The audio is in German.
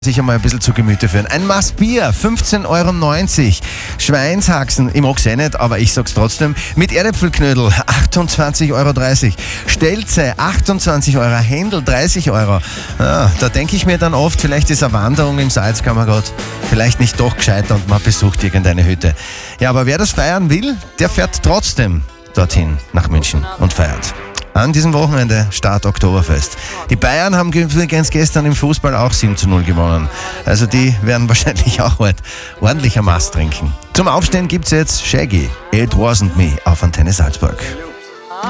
sich einmal ein bisschen zu Gemüte führen. Ein Maß Bier, 15,90 Euro. Schweinshaxen, ich mag's eh nicht, aber ich sag's trotzdem. Mit Erdäpfelknödel, 28,30 Euro. Stelze, 28 Euro. Händel, 30 Euro. Ja, da denke ich mir dann oft, vielleicht ist eine Wanderung im Salzkammergott vielleicht nicht doch gescheiter und man besucht irgendeine Hütte. Ja, aber wer das feiern will, der fährt trotzdem dorthin nach München und feiert. An diesem Wochenende Start Oktoberfest. Die Bayern haben übrigens gestern im Fußball auch 7:0 gewonnen. Also die werden wahrscheinlich auch ordentlich am Mast trinken. Zum Aufstehen gibt's jetzt Shaggy, It Wasn't Me auf Antenne Salzburg.